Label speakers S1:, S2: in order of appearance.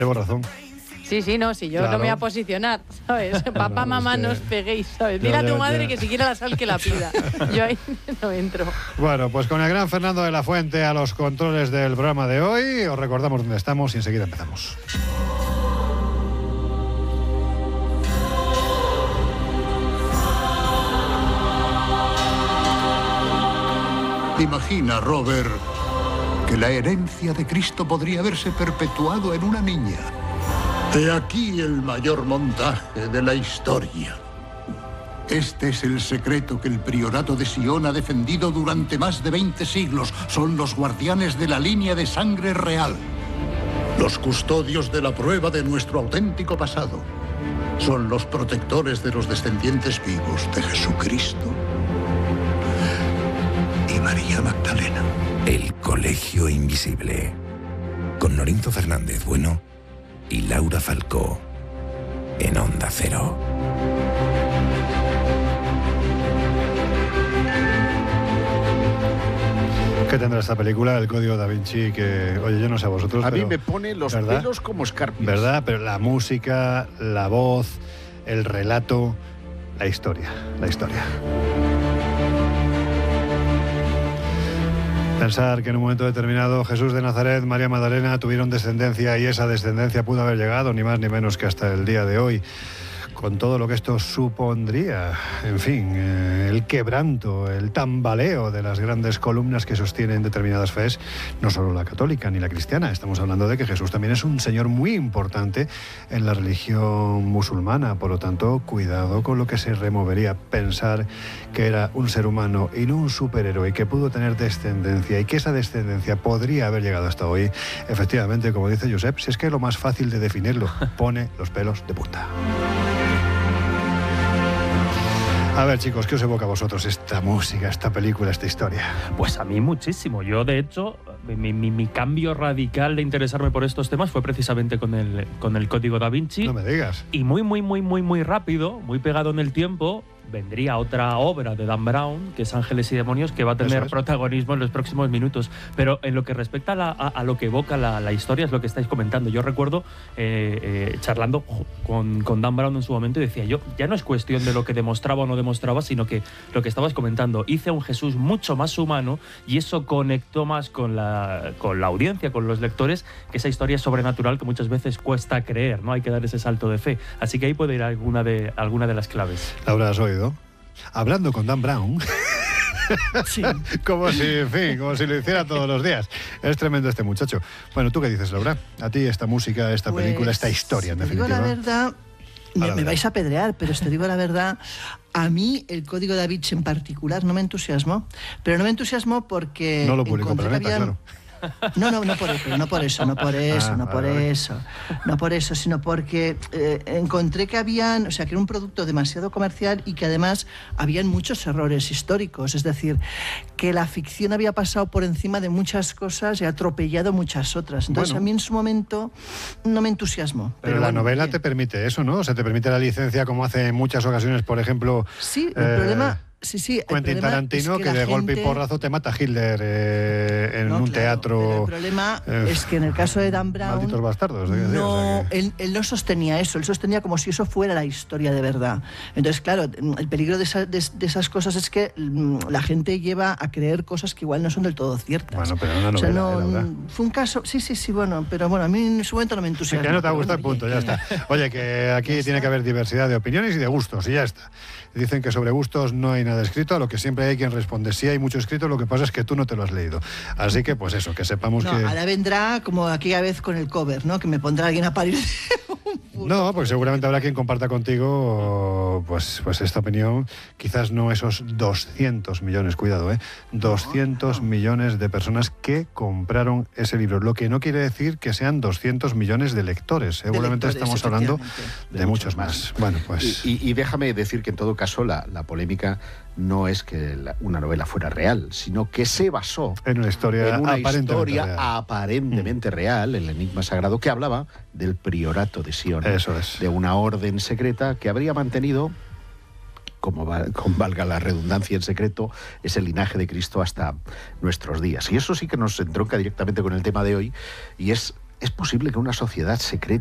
S1: Llevo razón.
S2: Sí, no, si yo
S1: Claro.
S2: no me voy a posicionar, ¿sabes? Papá, mamá, no os peguéis, ¿sabes? Dile a tu madre que si quiere la sal que la pida. Yo ahí no entro.
S1: Bueno, pues con el gran Fernando de la Fuente a los controles del programa de hoy, os recordamos dónde estamos y enseguida empezamos.
S3: Imagina, Robert, que la herencia de Cristo podría haberse perpetuado en una niña. He aquí el mayor montaje de la historia. Este es el secreto que el priorato de Sion ha defendido durante más de 20 siglos. Son los guardianes de la línea de sangre real. Los custodios de la prueba de nuestro auténtico pasado. Son los protectores de los descendientes vivos de Jesucristo y María Magdalena.
S4: El Colegio Invisible. Con Norinto Fernández Bueno y Laura Falcó. En Onda Cero.
S1: ¿Qué tendrá esta película? El Código Da Vinci, que, oye, yo no sé a vosotros,
S5: A
S1: pero,
S5: mí me pone los
S1: ¿verdad?
S5: pelos como escarpias.
S1: ¿Verdad? Pero la música, la voz, el relato, la historia. Pensar que en un momento determinado Jesús de Nazaret, María Magdalena tuvieron descendencia y esa descendencia pudo haber llegado ni más ni menos que hasta el día de hoy, con todo lo que esto supondría, en fin, el quebranto, el tambaleo de las grandes columnas que sostienen determinadas fees, no solo la católica ni la cristiana. Estamos hablando de que Jesús también es un señor muy importante en la religión musulmana, por lo tanto, cuidado con lo que se removería. Pensar que era un ser humano y no un superhéroe, que pudo tener descendencia y que esa descendencia podría haber llegado hasta hoy, efectivamente, como dice Josep, si es que es lo más fácil de definirlo, pone los pelos de punta. A ver, chicos, ¿qué os evoca a vosotros esta música, esta película, esta historia?
S6: Pues a mí muchísimo. Yo, de hecho, mi cambio radical de interesarme por estos temas fue precisamente con el Código Da Vinci.
S1: No me digas.
S6: Y muy rápido, muy pegado en el tiempo, vendría otra obra de Dan Brown, que es Ángeles y Demonios, que va a tener protagonismo en los próximos minutos. Pero en lo que respecta a lo que evoca la historia, es lo que estáis comentando. Yo recuerdo charlando con Dan Brown en su momento y decía, yo ya no es cuestión de lo que demostraba o no demostraba, sino que lo que estabas comentando, hice a un Jesús mucho más humano y eso conectó más con la audiencia, con los lectores, que esa historia sobrenatural que muchas veces cuesta creer, ¿no? Hay que dar ese salto de fe. Así que ahí puede ir alguna de las claves.
S1: Laura, ¿has oído? Hablando con Dan Brown.
S2: Sí.
S1: como si lo hiciera todos los días. Es tremendo este muchacho. Bueno, ¿tú qué dices, Laura? A ti esta música, esta película, esta historia, en definitiva.
S7: Te digo la verdad, me vais a apedrear, pero te digo la verdad, a mí el Código Da Vinci en particular no me entusiasmó. Pero no me entusiasmó porque
S1: no lo publicó Planeta, claro.
S7: No por eso, sino porque encontré que que era un producto demasiado comercial y que además habían muchos errores históricos, es decir, que la ficción había pasado por encima de muchas cosas y ha atropellado muchas otras. Entonces, a mí en su momento no me entusiasmó.
S1: Pero la novela te permite eso, ¿no? O sea, te permite la licencia, como hace en muchas ocasiones, por ejemplo.
S7: Sí, el problema. Sí,
S1: Quentin Tarantino, que de golpe y porrazo te mata Hitler en un teatro.
S7: Pero el problema es que en el caso de Dan Brown,
S1: malditos bastardos.
S7: Él no sostenía eso, él sostenía como si eso fuera la historia de verdad. Entonces, claro, el peligro de esas cosas es que la gente lleva a creer cosas que igual no son del todo ciertas.
S1: Bueno, pero una novela,
S7: fue un caso, bueno, pero bueno, a mí en su momento no me entusiasmó.
S1: Que no te ha gustado, punto, ya está. Oye, que aquí tiene que haber diversidad de opiniones y de gustos, y ya está. Dicen que sobre gustos no hay nada escrito, a lo que siempre hay quien responde. Sí hay mucho escrito, lo que pasa es que tú no te lo has leído. Así que, pues eso, que sepamos que...
S7: Ahora vendrá como aquella vez con el cover, ¿no? Que me pondrá alguien a parir.
S1: No, porque seguramente habrá quien comparta contigo pues esta opinión. Quizás no esos 200 millones, cuidado, 200 millones de personas que compraron ese libro. Lo que no quiere decir que sean 200 millones de lectores. Seguramente estamos hablando de muchos más. Bueno, pues...
S5: Y déjame decir que en todo caso la polémica no es que una novela fuera real, sino que se basó
S1: en una historia
S5: aparentemente real, el enigma sagrado, que hablaba del priorato de Sion.
S1: Eso es.
S5: De una orden secreta que habría mantenido, con valga la redundancia, en secreto ese linaje de Cristo hasta nuestros días. Y eso sí que nos entronca directamente con el tema de hoy, y es ¿Es posible que una sociedad secreta